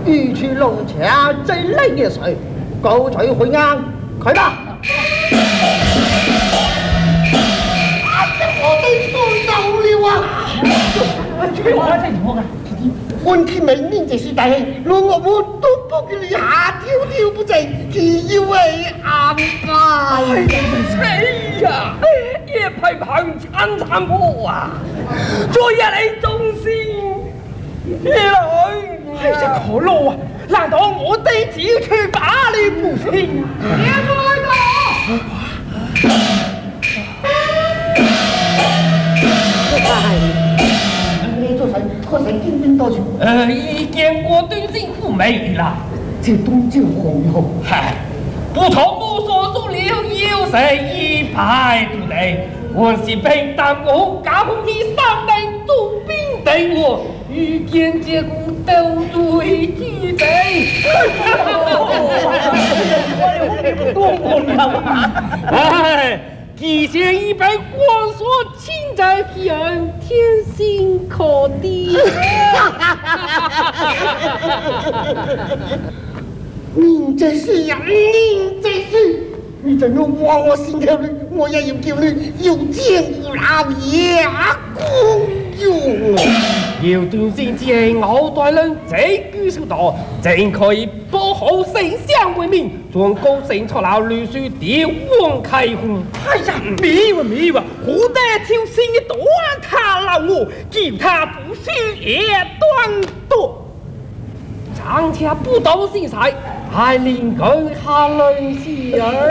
一曲龙桥最累的水，高垂回安，快吧！ 我哋送到了啊！温天明面这是大戏，让我们都不给你下跳不正，只要为安排。 谁呀？也派旁参参破啊！昨夜你忠心，一来。 哎呀，可乐啊！难道我哋只要去把你不成？别来了！ 你做神，可谁见兵多久？ 已见过对心不美了。 这东就红后， 嗨，不从我所述了，有谁一派不对？我是平淡我家风的三名驻兵队伍，遇见结果都罪之贼。哎，既然已被我所亲在彼岸，天心可敌。 你这是呀，你这是，你怎能往我心头里？我也要叫你有见无老爷公用。 要段先知我待人这句说道，正可以保好丞相为民，将高升出了律师调往开户。 哎呀，没哇！我得挑新的断他老我，叫他不许也断夺。 长家不懂心才，还令更下人妻儿。